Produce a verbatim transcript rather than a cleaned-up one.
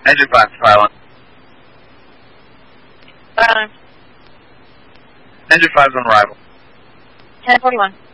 Engine five, silent. Silent. Engine five's on arrival. ten forty-one.